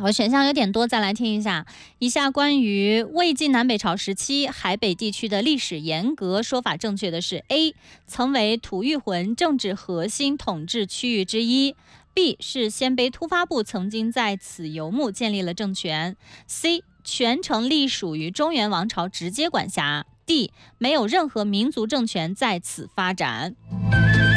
好，选项有点多，再来听一下。以下关于魏晋南北朝时期海北地区的历史沿革说法正确的是 A， 曾为吐谷浑政治核心统治区域之一。B 是鲜卑突发部曾经在此游牧建立了政权。C 全程隶属于中原王朝直接管辖。D 没有任何民族政权在此发展。